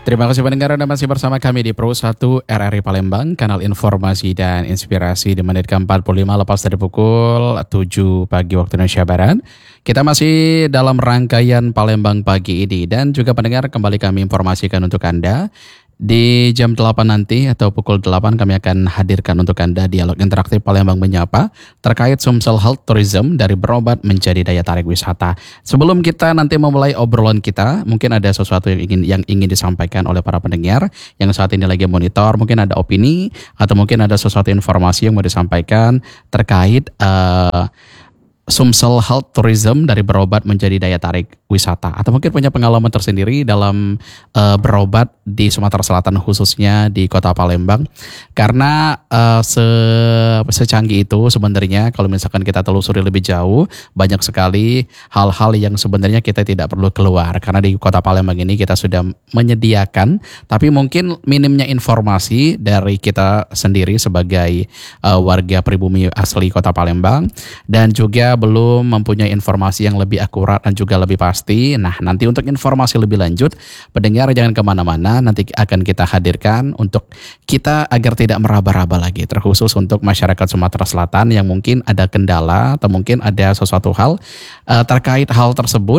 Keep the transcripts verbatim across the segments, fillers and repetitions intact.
Terima kasih pendengar, Anda masih bersama kami di Pro satu R R I Palembang, kanal informasi dan inspirasi di menit ke empat puluh lima lepas dari pukul tujuh pagi waktu Indonesia Barat. Kita masih dalam rangkaian Palembang pagi ini dan juga pendengar, kembali kami informasikan untuk Anda. Di jam delapan nanti atau pukul delapan kami akan hadirkan untuk Anda dialog interaktif Palembang Menyapa terkait Sumsel Health Tourism dari berobat menjadi daya tarik wisata. Sebelum kita nanti memulai obrolan kita, mungkin ada sesuatu yang ingin yang ingin disampaikan oleh para pendengar yang saat ini lagi monitor, mungkin ada opini atau mungkin ada sesuatu informasi yang mau disampaikan terkait uh, Sumsel Health Tourism dari berobat menjadi daya tarik wisata, atau mungkin punya pengalaman tersendiri dalam uh, berobat di Sumatera Selatan, khususnya di Kota Palembang. Karena uh, se secanggih itu sebenarnya kalau misalkan kita telusuri lebih jauh, banyak sekali hal-hal yang sebenarnya kita tidak perlu keluar, karena di Kota Palembang ini kita sudah menyediakan, tapi mungkin minimnya informasi dari kita sendiri sebagai uh, warga pribumi asli Kota Palembang, dan juga belum mempunyai informasi yang lebih akurat dan juga lebih pasti. Nah, nanti untuk informasi lebih lanjut, pendengar jangan kemana-mana, nanti akan kita hadirkan untuk kita agar tidak meraba-raba lagi, terkhusus untuk masyarakat Sumatera Selatan yang mungkin ada kendala atau mungkin ada sesuatu hal uh, terkait hal tersebut.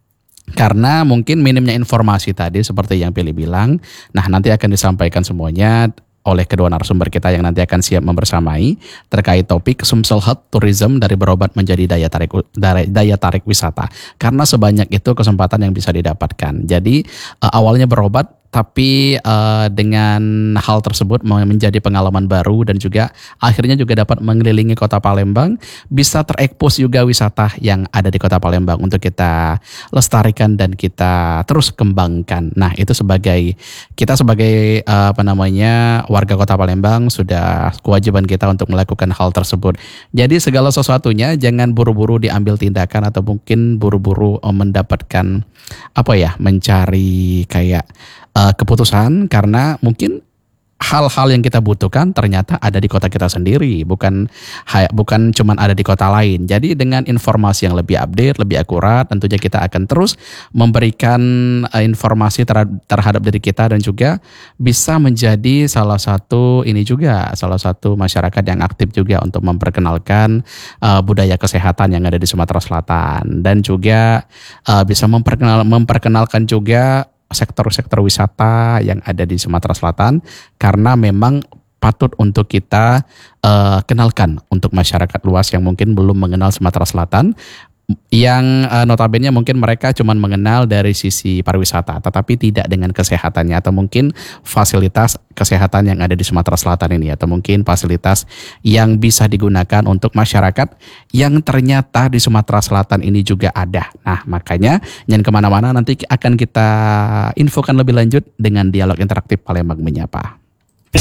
Karena mungkin minimnya informasi tadi seperti yang Pilih bilang. Nah, nanti akan disampaikan semuanya oleh kedua narasumber kita yang nanti akan siap membersamai terkait topik Sumsel Health Tourism dari berobat menjadi daya tarik daya tarik wisata. Karena sebanyak itu kesempatan yang bisa didapatkan. Jadi uh, awalnya berobat, tapi uh, dengan hal tersebut menjadi pengalaman baru dan juga akhirnya juga dapat mengelilingi Kota Palembang, bisa terekspos juga wisata yang ada di Kota Palembang untuk kita lestarikan dan kita terus kembangkan. Nah, itu sebagai kita sebagai uh, apa namanya warga Kota Palembang sudah kewajiban kita untuk melakukan hal tersebut. Jadi segala sesuatunya jangan buru-buru diambil tindakan atau mungkin buru-buru uh, mendapatkan apa ya mencari kayak Uh, keputusan, karena mungkin hal-hal yang kita butuhkan ternyata ada di kota kita sendiri, bukan bukan cuman ada di kota lain. Jadi dengan informasi yang lebih update, lebih akurat, tentunya kita akan terus memberikan uh, informasi terhadap, terhadap diri kita dan juga bisa menjadi salah satu ini juga salah satu masyarakat yang aktif juga untuk memperkenalkan uh, budaya kesehatan yang ada di Sumatera Selatan, dan juga uh, bisa memperkenal, memperkenalkan juga sektor-sektor wisata yang ada di Sumatera Selatan, karena memang patut untuk kita uh, kenalkan untuk masyarakat luas yang mungkin belum mengenal Sumatera Selatan, yang uh, notabene mungkin mereka cuma mengenal dari sisi pariwisata, tetapi tidak dengan kesehatannya atau mungkin fasilitas kesehatan yang ada di Sumatera Selatan ini, atau mungkin fasilitas yang bisa digunakan untuk masyarakat yang ternyata di Sumatera Selatan ini juga ada. Nah, makanya jangan kemana-mana, nanti akan kita infokan lebih lanjut dengan dialog interaktif Palembang Menyapa.